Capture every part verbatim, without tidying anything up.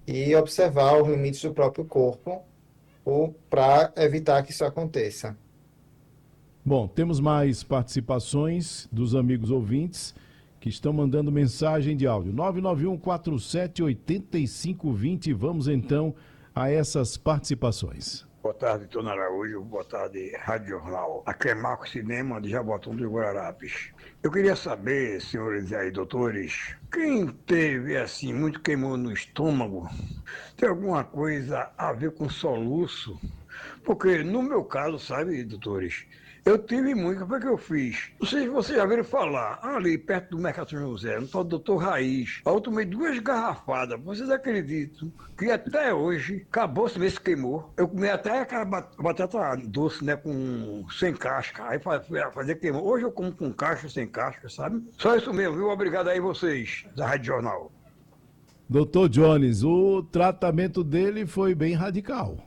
e observar os limites do próprio corpo para evitar que isso aconteça. Bom, temos mais participações dos amigos ouvintes que estão mandando mensagem de áudio. nove nove um quatro sete oito cinco dois zero. Vamos então a essas participações. Boa tarde, Tony Araújo. Boa tarde, Rádio Jornal. Aqui é Marco Cinema, de Jabotão do Guararapes. Eu queria saber, senhores aí, doutores, quem teve, assim, muito queimou no estômago, tem alguma coisa a ver com soluço? Porque, no meu caso, sabe, doutores, eu tive muito, o que foi que eu fiz? Não sei se vocês já viram falar, ali perto do Mercado São José, no tal do doutor Raiz. Eu tomei duas garrafadas, vocês acreditam que até hoje, acabou se mesmo queimou. Eu comi até aquela batata doce, né, com, sem casca, aí fui fazer queimou. Hoje eu como com casca, sem casca, sabe? Só isso mesmo, viu? Obrigado aí vocês, da Rádio Jornal. doutor Jones, o tratamento dele foi bem radical.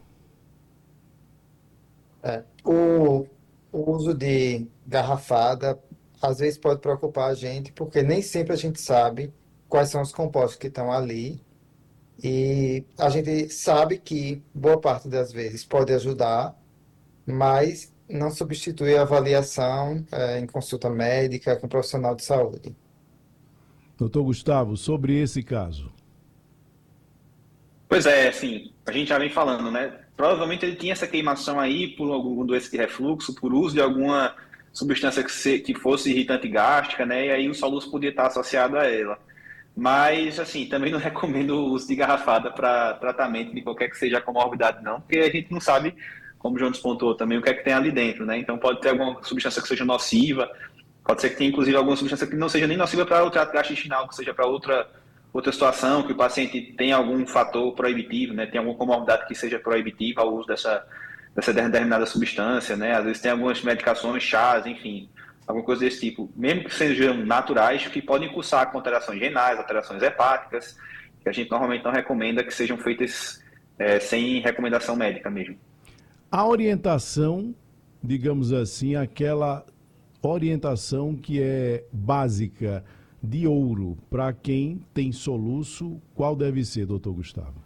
É, o, o uso de garrafada às vezes pode preocupar a gente, porque nem sempre a gente sabe quais são os compostos que estão ali. E a gente sabe que boa parte das vezes pode ajudar, mas não substitui a avaliação, eh, em consulta médica com profissional de saúde. doutor Gustavo, sobre esse caso. Pois é, assim, a gente já vem falando, né? Provavelmente ele tinha essa queimação aí por algum doença de refluxo, por uso de alguma substância que, se, que fosse irritante gástrica, né? E aí o soluço podia estar associado a ela. Mas, assim, também não recomendo o uso de garrafada para tratamento de qualquer que seja a comorbidade, não, porque a gente não sabe, como o João pontuou também, o que é que tem ali dentro, né? Então pode ter alguma substância que seja nociva, pode ser que tenha, inclusive, alguma substância que não seja nem nociva para o trato gastrointestinal, que seja para outra, outra situação, que o paciente tem algum fator proibitivo, né? Tem alguma comorbidade que seja proibitiva ao uso dessa, dessa determinada substância, né? Às vezes tem algumas medicações, chás, enfim, alguma coisa desse tipo, mesmo que sejam naturais, que podem cursar com alterações renais, alterações hepáticas, que a gente normalmente não recomenda que sejam feitas é, sem recomendação médica mesmo. A orientação, digamos assim, aquela orientação que é básica de ouro para quem tem soluço, qual deve ser, doutor Gustavo?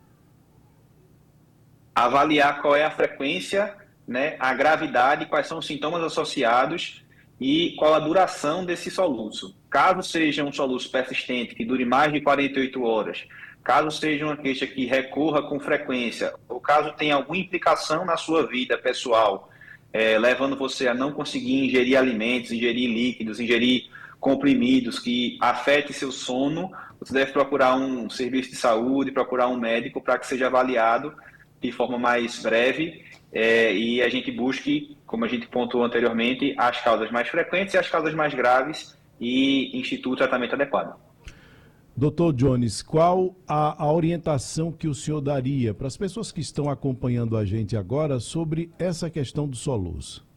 Avaliar qual é a frequência, né, a gravidade, quais são os sintomas associados e qual a duração desse soluço. Caso seja um soluço persistente, que dure mais de quarenta e oito horas, caso seja uma queixa que recorra com frequência, ou caso tenha alguma implicação na sua vida pessoal, é, levando você a não conseguir ingerir alimentos, ingerir líquidos, ingerir comprimidos que afete seu sono, você deve procurar um serviço de saúde, procurar um médico para que seja avaliado de forma mais breve, é, e a gente busque, como a gente pontuou anteriormente, as causas mais frequentes e as causas mais graves e institui o tratamento adequado. doutor Jones, qual a, a orientação que o senhor daria para as pessoas que estão acompanhando a gente agora sobre essa questão do soluço?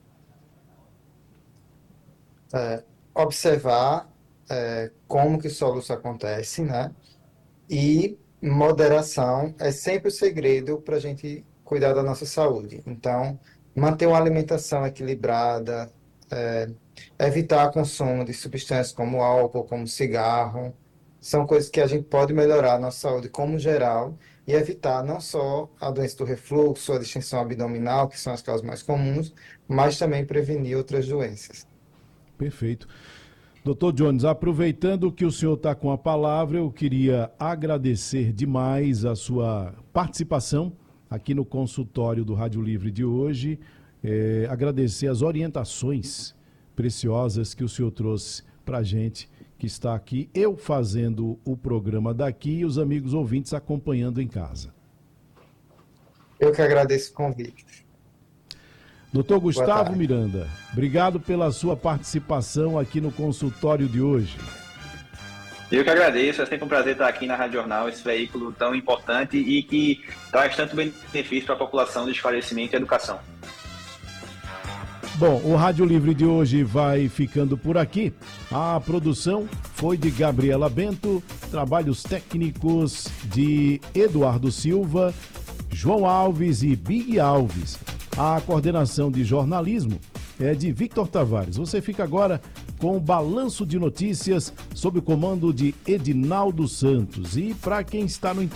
É, observar é, como que o soluço acontece, né? E moderação é sempre o segredo para a gente cuidar da nossa saúde. Então, manter uma alimentação equilibrada, é, evitar o consumo de substâncias como álcool, como cigarro, são coisas que a gente pode melhorar a nossa saúde como geral e evitar não só a doença do refluxo, a distensão abdominal, que são as causas mais comuns, mas também prevenir outras doenças. Perfeito. doutor Jones, aproveitando que o senhor está com a palavra, eu queria agradecer demais a sua participação aqui no consultório do Rádio Livre de hoje, é, agradecer as orientações preciosas que o senhor trouxe para a gente, que está aqui, eu fazendo o programa daqui e os amigos ouvintes acompanhando em casa. Eu que agradeço o convite. doutor Gustavo Miranda, obrigado pela sua participação aqui no consultório de hoje. Eu que agradeço, é sempre um prazer estar aqui na Rádio Jornal, esse veículo tão importante e que traz tanto benefício para a população de esclarecimento e educação. Bom, o Rádio Livre de hoje vai ficando por aqui. A produção foi de Gabriela Bento, trabalhos técnicos de Eduardo Silva, João Alves e Big Alves. A coordenação de jornalismo é de Victor Tavares. Você fica agora com o balanço de notícias sob o comando de Edinaldo Santos. E para quem está no